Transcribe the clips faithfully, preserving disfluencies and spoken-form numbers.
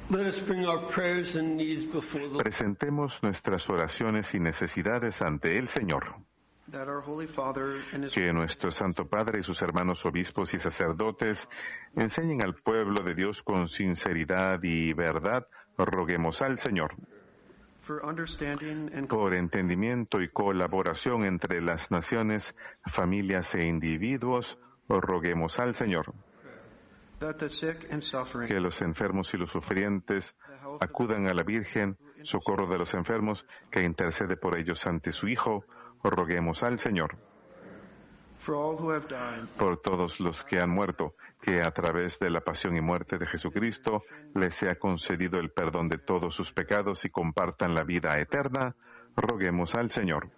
Let us bring our prayers and needs before the Presentemos nuestras oraciones y necesidades ante el Señor. That our Holy Father and his Que nuestro Santo Padre y sus hermanos obispos y sacerdotes enseñen al pueblo de Dios con sinceridad y verdad. Roguemos al Señor. for understanding and Por entendimiento y colaboración entre las naciones, familias e individuos, roguemos al Señor. that the sick and suffering, Que los enfermos y los sufrientes acudan a la Virgen, socorro de los enfermos, que intercede por ellos ante su Hijo. Roguemos al Señor. for all who have died, Por todos los que han muerto, que a través de la pasión y muerte de Jesucristo les sea concedido el perdón de todos sus pecados y compartan la vida eterna. Roguemos al Señor.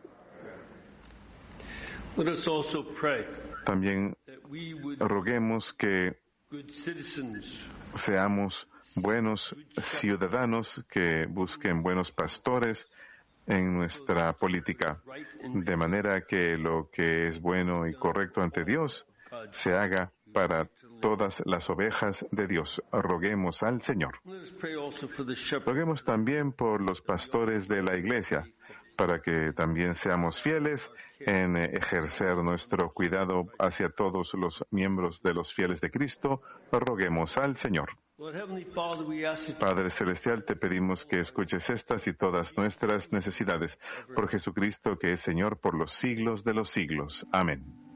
Let us also pray También that we would roguemos que good citizens seamos buenos ciudadanos, que busquen buenos pastores en nuestra política, de manera que lo que es bueno y correcto ante Dios se haga para todas las ovejas de Dios. Roguemos al Señor. Let us pray also for the shepherd. Roguemos también por los pastores de la Iglesia, para que también seamos fieles en eh, ejercer nuestro cuidado hacia todos los miembros de los fieles de Cristo. Roguemos al Señor. Lord Heavenly Father, we ask that Padre Celestial, te pedimos que escuches estas y todas nuestras necesidades por Jesucristo, que es Señor por los siglos de los siglos. Amén.